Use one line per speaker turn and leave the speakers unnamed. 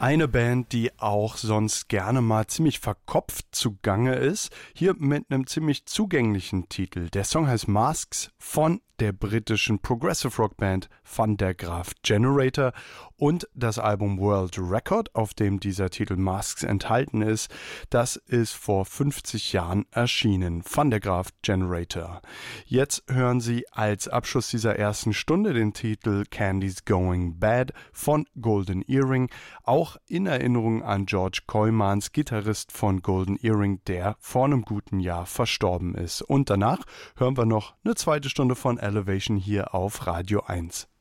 Eine Band, die auch sonst gerne mal ziemlich verkopft zugange ist, hier mit einem ziemlich zugänglichen Titel. Der Song heißt Masks von der britischen Progressive Rock Band Van der Graaf Generator und das Album World Record, auf dem dieser Titel Masks enthalten ist, das ist vor 50 Jahren erschienen. Van der Graaf Generator. Jetzt hören Sie als Abschluss dieser ersten Stunde den Titel Candy's Going Bad von Golden Earring, auch in Erinnerung an George Kooijmans, Gitarrist von Golden Earring, der vor einem guten Jahr verstorben ist. Und danach hören wir noch eine zweite Stunde von Elevation hier auf Radio 1.